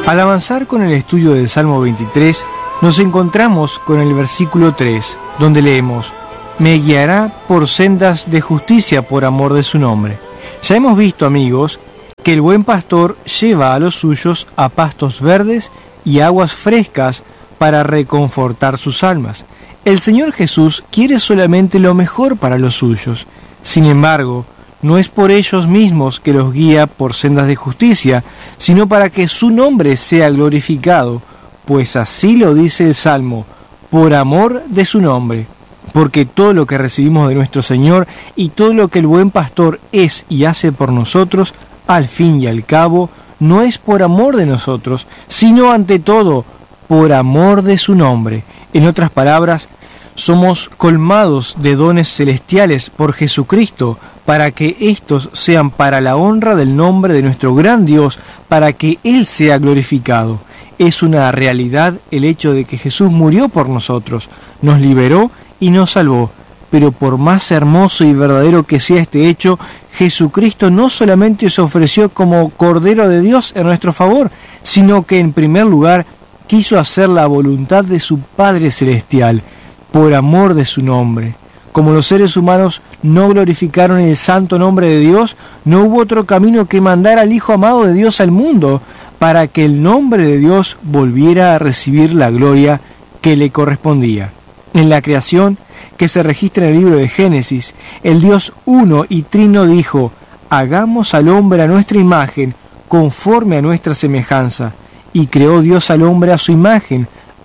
Al avanzar con el estudio del Salmo 23, nos encontramos con el versículo 3, donde leemos: me guiará por sendas de justicia por amor de su nombre. Ya hemos visto, amigos, que el buen pastor lleva a los suyos a pastos verdes y aguas frescas para reconfortar sus almas. El Señor Jesús quiere solamente lo mejor para los suyos. Sin embargo, no es por ellos mismos que los guía por sendas de justicia, sino para que su nombre sea glorificado, pues así lo dice el Salmo, por amor de su nombre. Porque todo lo que recibimos de nuestro Señor y todo lo que el buen pastor es y hace por nosotros, al fin y al cabo, no es por amor de nosotros, sino ante todo por amor de su nombre. En otras palabras, somos colmados de dones celestiales por Jesucristo, para que éstos sean para la honra del nombre de nuestro gran Dios, para que Él sea glorificado. Es una realidad el hecho de que Jesús murió por nosotros, nos liberó y nos salvó. Pero por más hermoso y verdadero que sea este hecho, Jesucristo no solamente se ofreció como Cordero de Dios en nuestro favor, sino que en primer lugar quiso hacer la voluntad de su Padre Celestial, por amor de su nombre. Como los seres humanos no glorificaron el santo nombre de Dios, no hubo otro camino que mandar al Hijo amado de Dios al mundo, para que el nombre de Dios volviera a recibir la gloria que le correspondía. En la creación, que se registra en el libro de Génesis, el Dios uno y trino dijo: hagamos al hombre a nuestra imagen, conforme a nuestra semejanza. Y creó Dios al hombre a su imagen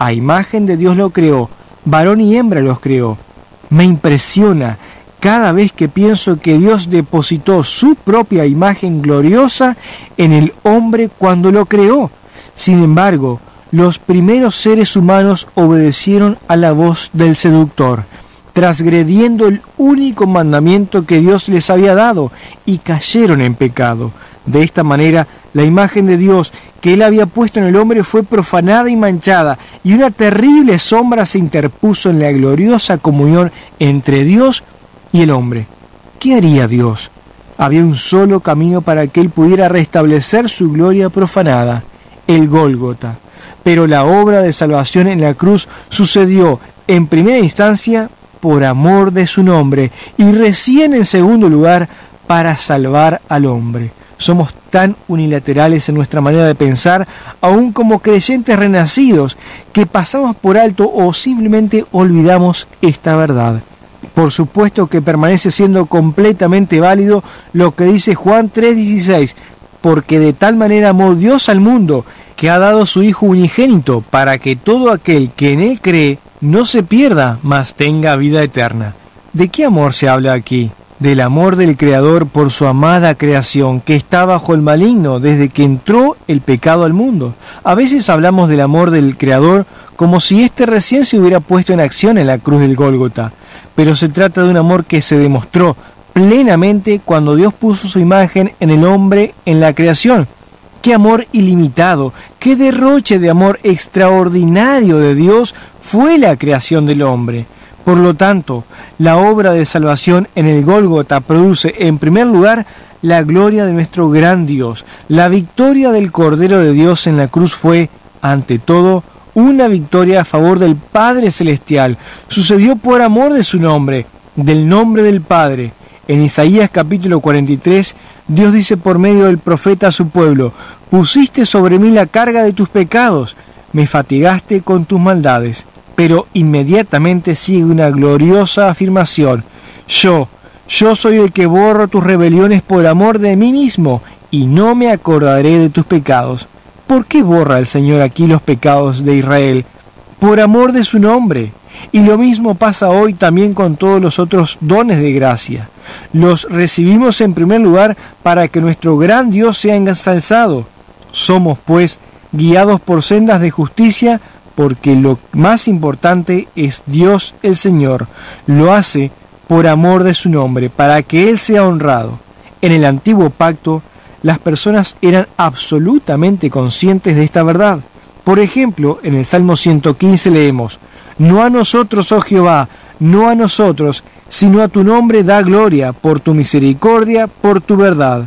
de Dios lo creó, varón y hembra los creó. Me impresiona cada vez que pienso que Dios depositó su propia imagen gloriosa en el hombre cuando lo creó. Sin embargo, los primeros seres humanos obedecieron a la voz del seductor, transgrediendo el único mandamiento que Dios les había dado, y cayeron en pecado. De esta manera, la imagen de Dios que Él había puesto en el hombre fue profanada y manchada, y una terrible sombra se interpuso en la gloriosa comunión entre Dios y el hombre. ¿Qué haría Dios? Había un solo camino para que Él pudiera restablecer su gloria profanada: el Gólgota. Pero la obra de salvación en la cruz sucedió en primera instancia por amor de su nombre, y recién en segundo lugar para salvar al hombre. Somos tan unilaterales en nuestra manera de pensar, aún como creyentes renacidos, que pasamos por alto o simplemente olvidamos esta verdad. Por supuesto que permanece siendo completamente válido lo que dice Juan 3:16, porque de tal manera amó Dios al mundo, que ha dado su Hijo unigénito, para que todo aquel que en Él cree no se pierda, mas tenga vida eterna. ¿De qué amor se habla aquí? Del amor del Creador por su amada creación, que está bajo el maligno desde que entró el pecado al mundo. A veces hablamos del amor del Creador como si éste recién se hubiera puesto en acción en la cruz del Gólgota, pero se trata de un amor que se demostró plenamente cuando Dios puso su imagen en el hombre en la creación. ¡Qué amor ilimitado! ¡Qué derroche de amor extraordinario de Dios fue la creación del hombre! Por lo tanto, la obra de salvación en el Gólgota produce, en primer lugar, la gloria de nuestro gran Dios. La victoria del Cordero de Dios en la cruz fue, ante todo, una victoria a favor del Padre Celestial. Sucedió por amor de su nombre, del nombre del Padre. En Isaías capítulo 43, Dios dice por medio del profeta a su pueblo: pusiste sobre mí la carga de tus pecados, me fatigaste con tus maldades. Pero inmediatamente sigue una gloriosa afirmación: yo soy el que borro tus rebeliones por amor de mí mismo, y no me acordaré de tus pecados. ¿Por qué borra el Señor aquí los pecados de Israel? Por amor de su nombre. Y lo mismo pasa hoy también con todos los otros dones de gracia. Los recibimos en primer lugar para que nuestro gran Dios sea ensalzado. Somos, pues, guiados por sendas de justicia, porque lo más importante es Dios el Señor. Lo hace por amor de su nombre, para que Él sea honrado. En el antiguo pacto, las personas eran absolutamente conscientes de esta verdad. Por ejemplo, en el Salmo 115 leemos: no a nosotros, oh Jehová, no a nosotros, sino a tu nombre da gloria, por tu misericordia, por tu verdad.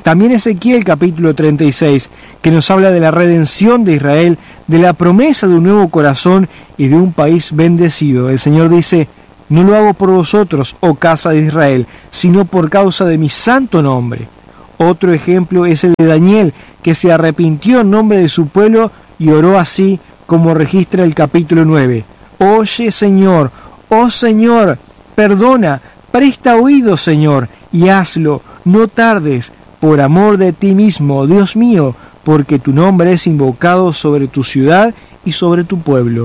También Ezequiel capítulo 36, que nos habla de la redención de Israel, de la promesa de un nuevo corazón y de un país bendecido. El Señor dice: no lo hago por vosotros, oh casa de Israel, sino por causa de mi santo nombre. Otro ejemplo es el de Daniel, que se arrepintió en nombre de su pueblo y oró así como registra el capítulo 9. Oye, Señor, oh Señor, perdona, presta oído, Señor, y hazlo, no tardes, por amor de ti mismo, Dios mío, porque tu nombre es invocado sobre tu ciudad y sobre tu pueblo.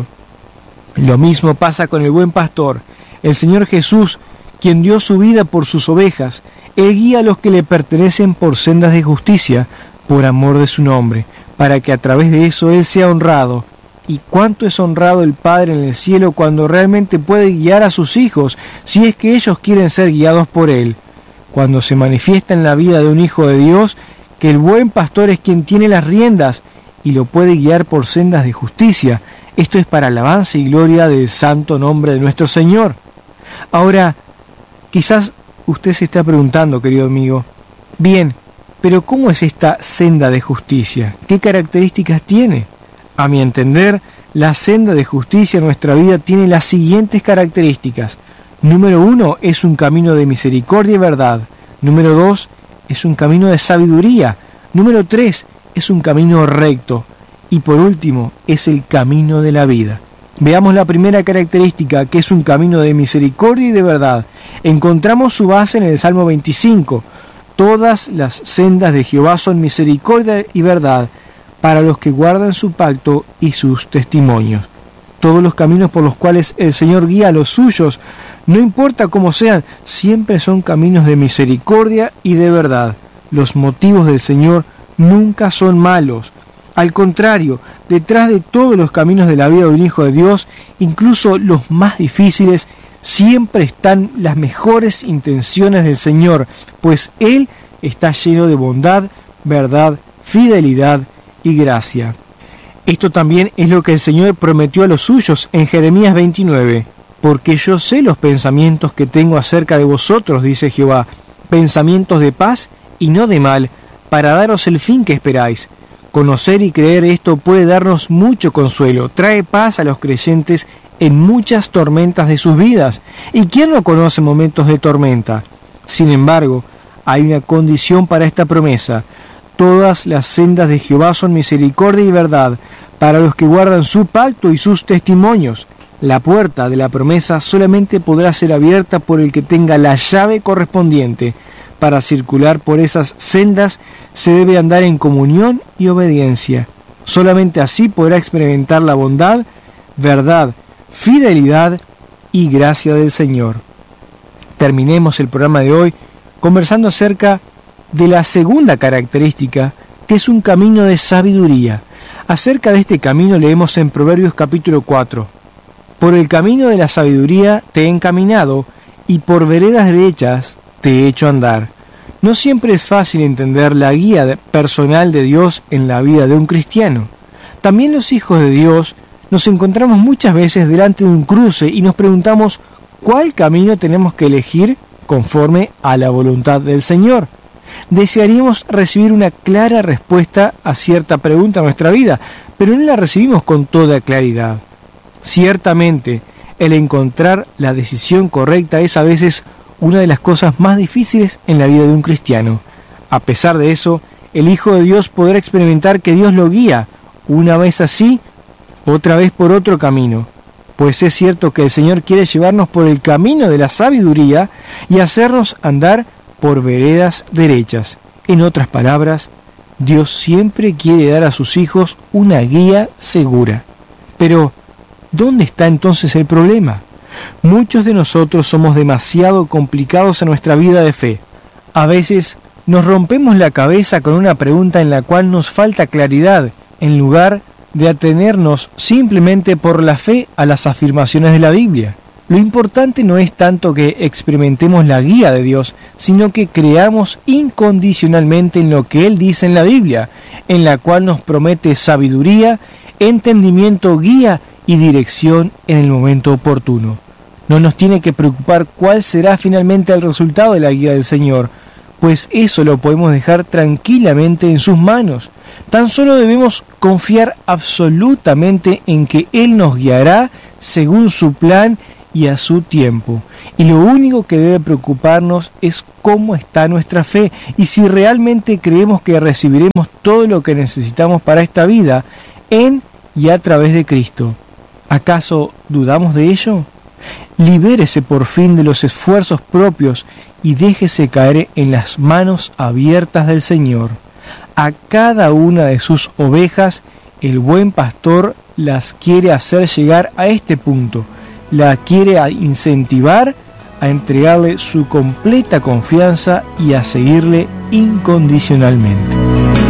Lo mismo pasa con el buen pastor, el Señor Jesús, quien dio su vida por sus ovejas. Él guía a los que le pertenecen por sendas de justicia, por amor de su nombre, para que a través de eso Él sea honrado. ¿Y cuánto es honrado el Padre en el cielo cuando realmente puede guiar a sus hijos, si es que ellos quieren ser guiados por Él? Cuando se manifiesta en la vida de un hijo de Dios que el buen pastor es quien tiene las riendas y lo puede guiar por sendas de justicia. Esto es para alabanza y gloria del santo nombre de nuestro Señor. Ahora, quizás usted se está preguntando, querido amigo, bien, pero ¿cómo es esta senda de justicia? ¿Qué características tiene? A mi entender, la senda de justicia en nuestra vida tiene las siguientes características. Número 1, es un camino de misericordia y verdad. Número 2, es un camino de sabiduría. Número 3, es un camino recto. Y por último, es el camino de la vida. Veamos la primera característica, que es un camino de misericordia y de verdad. Encontramos su base en el Salmo 25. Todas las sendas de Jehová son misericordia y verdad para los que guardan su pacto y sus testimonios. Todos los caminos por los cuales el Señor guía a los suyos, no importa cómo sean, siempre son caminos de misericordia y de verdad. Los motivos del Señor nunca son malos. Al contrario, detrás de todos los caminos de la vida de un hijo de Dios, incluso los más difíciles, siempre están las mejores intenciones del Señor, pues Él está lleno de bondad, verdad, fidelidad y gracia. Esto también es lo que el Señor prometió a los suyos en Jeremías 29. Porque yo sé los pensamientos que tengo acerca de vosotros, dice Jehová, pensamientos de paz y no de mal, para daros el fin que esperáis. Conocer y creer esto puede darnos mucho consuelo, trae paz a los creyentes en muchas tormentas de sus vidas. ¿Y quién no conoce momentos de tormenta? Sin embargo, hay una condición para esta promesa. Todas las sendas de Jehová son misericordia y verdad, para los que guardan su pacto y sus testimonios. La puerta de la promesa solamente podrá ser abierta por el que tenga la llave correspondiente. Para circular por esas sendas se debe andar en comunión y obediencia. Solamente así podrá experimentar la bondad, verdad, fidelidad y gracia del Señor. Terminemos el programa de hoy conversando acerca de la segunda característica, que es un camino de sabiduría. Acerca de este camino leemos en Proverbios capítulo 4. Por el camino de la sabiduría te he encaminado, y por veredas derechas te he hecho andar. No siempre es fácil entender la guía personal de Dios en la vida de un cristiano. También los hijos de Dios nos encontramos muchas veces delante de un cruce y nos preguntamos cuál camino tenemos que elegir conforme a la voluntad del Señor. Desearíamos recibir una clara respuesta a cierta pregunta en nuestra vida, pero no la recibimos con toda claridad. Ciertamente, el encontrar la decisión correcta es a veces una de las cosas más difíciles en la vida de un cristiano. A pesar de eso, el Hijo de Dios podrá experimentar que Dios lo guía, una vez así, otra vez por otro camino. Pues es cierto que el Señor quiere llevarnos por el camino de la sabiduría y hacernos andar por veredas derechas. En otras palabras, Dios siempre quiere dar a sus hijos una guía segura. Pero, ¿dónde está entonces el problema? Muchos de nosotros somos demasiado complicados en nuestra vida de fe. A veces nos rompemos la cabeza con una pregunta en la cual nos falta claridad, en lugar de atenernos simplemente por la fe a las afirmaciones de la Biblia. Lo importante no es tanto que experimentemos la guía de Dios, sino que creamos incondicionalmente en lo que Él dice en la Biblia, en la cual nos promete sabiduría, entendimiento, guía y dirección en el momento oportuno. No nos tiene que preocupar cuál será finalmente el resultado de la guía del Señor, pues eso lo podemos dejar tranquilamente en sus manos. Tan solo debemos confiar absolutamente en que Él nos guiará según su plan y a su tiempo. Y lo único que debe preocuparnos es cómo está nuestra fe y si realmente creemos que recibiremos todo lo que necesitamos para esta vida en y a través de Cristo. ¿Acaso dudamos de ello? Libérese por fin de los esfuerzos propios y déjese caer en las manos abiertas del Señor. A cada una de sus ovejas, el buen pastor las quiere hacer llegar a este punto. La quiere incentivar a entregarle su completa confianza y a seguirle incondicionalmente.